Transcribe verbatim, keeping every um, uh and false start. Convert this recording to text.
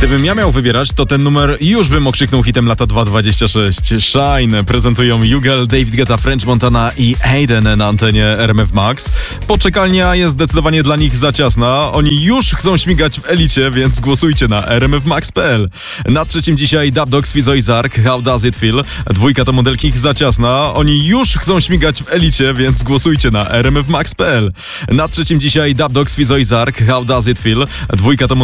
Gdybym ja miał wybierać, to ten numer już bym okrzyknął hitem lata dwa tysiące dwudziestego szóstego. Shine prezentują Jugel, David Guetta, French Montana i Hayden na antenie R M F Max. Poczekalnia jest zdecydowanie dla nich za ciasna. Oni już chcą śmigać w elicie, więc głosujcie na r m f max kropka p l. Na trzecim dzisiaj Dub Dogs, Fizo i Zark, How Does It Feel? Dwójka to modelki ich za ciasna. Oni już chcą śmigać w elicie, więc głosujcie na r m f max kropka p l. Na trzecim dzisiaj Dub Dogs, Fizo i Zark, How Does It Feel? Dwójka to